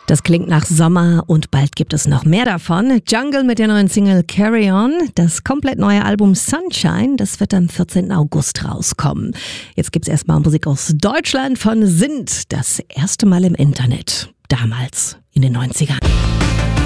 Das klingt nach Sommer und bald gibt es noch mehr davon. Jungle mit der neuen Single Carry On. Das komplett neue Album Sunshine, das wird am 14. August rauskommen. Jetzt gibt's erstmal Musik aus Deutschland von Sind. Das erste Mal im Internet. Damals in den 90ern.